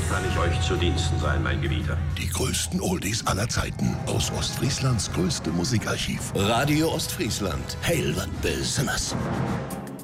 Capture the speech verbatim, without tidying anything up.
kann ich euch zu Diensten sein, mein Gebieter? Die größten Oldies aller Zeiten aus Ostfrieslands größtem Musikarchiv. Radio Ostfriesland. Heil wat Besonderes.